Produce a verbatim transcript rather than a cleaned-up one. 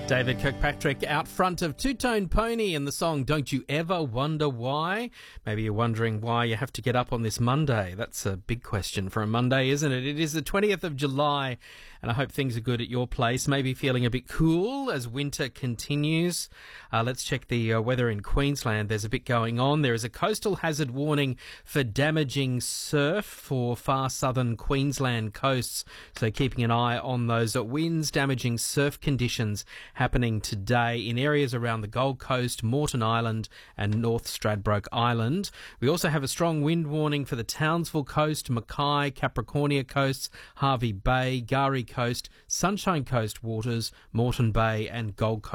David Kirkpatrick out front of Two Tone Pony and the song Don't You Ever Wonder Why? Maybe you're wondering why you have to get up on this Monday. That's a big question for a Monday, isn't it? It is the twentieth of July, and I hope things are good at your place. Maybe feeling a bit cool as winter continues. Uh, let's check the uh, weather in Queensland. There's a bit going on. There is a coastal hazard warning for damaging surf for far southern Queensland coasts, so keeping an eye on those winds damaging surf conditions happening today in areas around the Gold Coast, Moreton Island and North Stradbroke Island. We also have a strong wind warning for the Townsville Coast, Mackay, Capricornia Coasts, Harvey Bay, Gari Coast, Sunshine Coast waters, Moreton Bay and Gold Coast